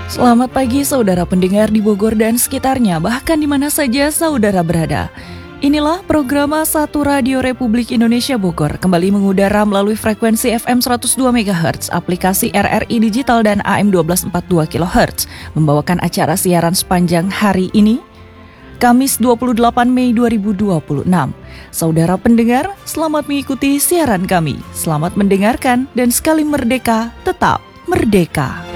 Selamat pagi saudara pendengar di Bogor dan sekitarnya, bahkan di mana saja saudara berada. Inilah program A1 Radio Republik Indonesia Bogor, kembali mengudara melalui frekuensi FM 102 MHz, aplikasi RRI Digital dan AM 1242 kHz, membawakan acara siaran sepanjang hari ini, Kamis 28 Mei 2026. Saudara pendengar, selamat mengikuti siaran kami. Selamat mendengarkan dan sekali merdeka, tetap merdeka.